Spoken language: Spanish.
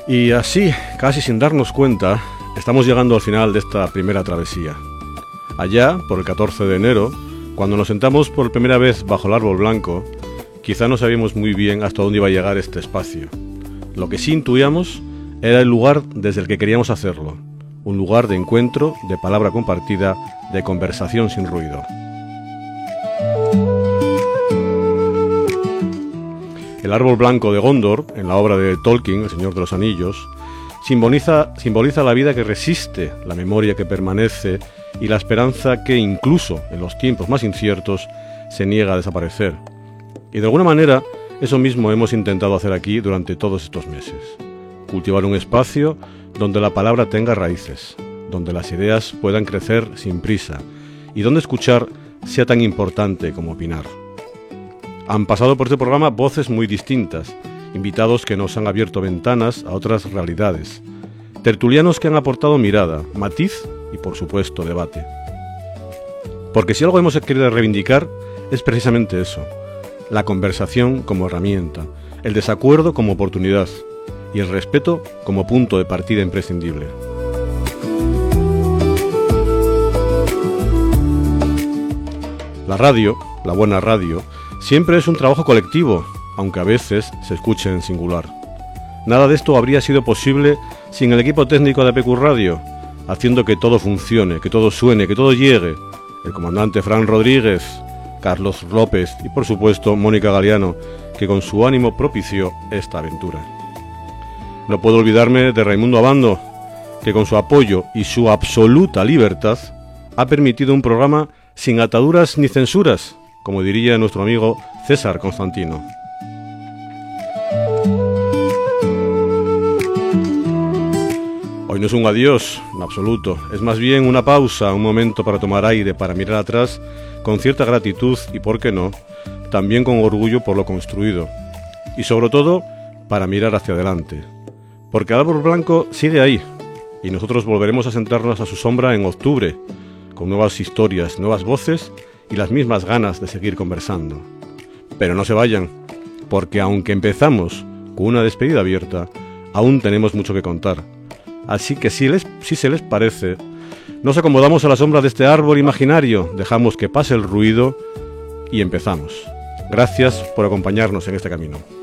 Y así, casi sin darnos cuenta, estamos llegando al final de esta primera travesía. Allá, por el 14 de enero, cuando nos sentamos por primera vez bajo el árbol blanco, quizá no sabíamos muy bien hasta dónde iba a llegar este espacio. Lo que sí intuíamos era el lugar desde el que queríamos hacerlo, un lugar de encuentro, de palabra compartida, de conversación sin ruido. El árbol blanco de Gondor, en la obra de Tolkien, El Señor de los Anillos, simboliza la vida que resiste, la memoria que permanece y la esperanza que, incluso en los tiempos más inciertos, se niega a desaparecer. Y de alguna manera, eso mismo hemos intentado hacer aquí durante todos estos meses. Cultivar un espacio donde la palabra tenga raíces, donde las ideas puedan crecer sin prisa y donde escuchar sea tan importante como opinar. Han pasado por este programa voces muy distintas, invitados que nos han abierto ventanas a otras realidades, tertulianos que han aportado mirada, matiz y, por supuesto, debate. Porque si algo hemos querido reivindicar es precisamente eso, la conversación como herramienta, el desacuerdo como oportunidad y el respeto como punto de partida imprescindible. La radio, la buena radio, siempre es un trabajo colectivo, aunque a veces se escuche en singular. Nada de esto habría sido posible sin el equipo técnico de APQ Radio, haciendo que todo funcione, que todo suene, que todo llegue. El comandante Fran Rodríguez, Carlos López y, por supuesto, Mónica Galeano, que con su ánimo propició esta aventura. No puedo olvidarme de Raimundo Abando, que con su apoyo y su absoluta libertad ha permitido un programa sin ataduras ni censuras, como diría nuestro amigo César Constantino. Hoy no es un adiós, en absoluto, es más bien una pausa, un momento para tomar aire, para mirar atrás con cierta gratitud y, por qué no, también con orgullo por lo construido. Y sobre todo, para mirar hacia adelante. Porque el árbol blanco sigue ahí, y nosotros volveremos a sentarnos a su sombra en octubre, con nuevas historias, nuevas voces y las mismas ganas de seguir conversando. Pero no se vayan, porque aunque empezamos con una despedida abierta, aún tenemos mucho que contar. Así que si se les parece, nos acomodamos a la sombra de este árbol imaginario, dejamos que pase el ruido y empezamos. Gracias por acompañarnos en este camino.